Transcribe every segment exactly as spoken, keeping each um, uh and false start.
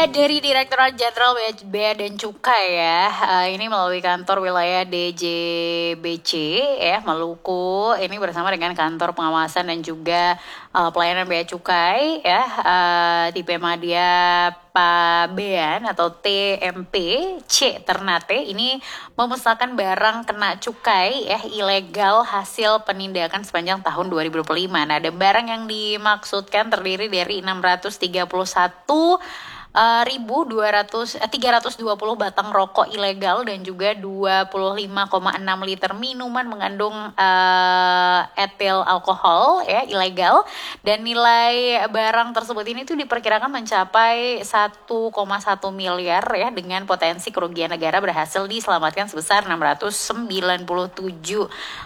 Dari Direktorat Jenderal Bea dan Cukai ya, uh, ini melalui kantor wilayah D J B C ya Maluku, ini bersama dengan kantor pengawasan dan juga uh, pelayanan bea cukai ya uh, di Pemadia Pabean atau T M P C Ternate ini memusnahkan barang kena cukai ya ilegal hasil penindakan sepanjang tahun dua ribu dua puluh lima. Nah, ada barang yang dimaksudkan terdiri dari enam ratus tiga puluh satu Uh, tiga ratus dua puluh batang rokok ilegal dan juga dua puluh lima koma enam liter minuman mengandung uh, etil alkohol ya ilegal, dan nilai barang tersebut ini tuh diperkirakan mencapai satu koma satu miliar ya, dengan potensi kerugian negara berhasil diselamatkan sebesar enam ratus sembilan puluh tujuh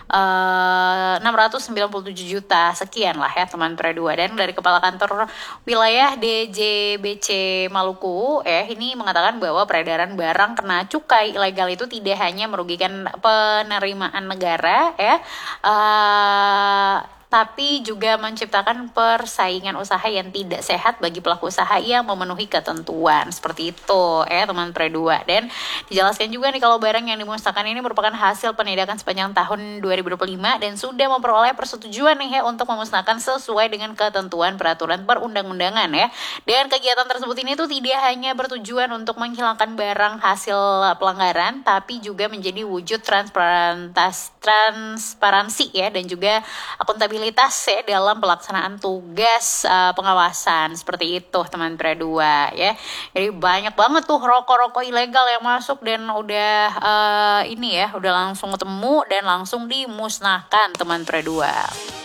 juta sekian lah ya teman Predua. Dan dari Kepala Kantor Wilayah D J B C Maluku eh ini mengatakan bahwa peredaran barang kena cukai ilegal itu tidak hanya merugikan penerimaan negara ya, uh, tapi juga menciptakan persaingan usaha yang tidak sehat bagi pelaku usaha yang memenuhi ketentuan seperti itu ya teman Predua. Dan dijelaskan juga nih kalau barang yang dimusnahkan ini merupakan hasil penindakan sepanjang tahun dua ribu dua puluh lima dan sudah memperoleh persetujuan nih ya untuk memusnahkan sesuai dengan ketentuan peraturan perundang-undangan ya. Dan kegiatan tersebut ini tuh tidak hanya bertujuan untuk menghilangkan barang hasil pelanggaran, tapi juga menjadi wujud transparansi ya dan juga akuntabilitas ya dalam pelaksanaan tugas uh, pengawasan seperti itu teman Predua ya. Jadi banyak banget tuh rokok-rokok ilegal yang masuk dan udah uh, ini ya udah langsung ketemu dan langsung dimusnahkan teman Predua.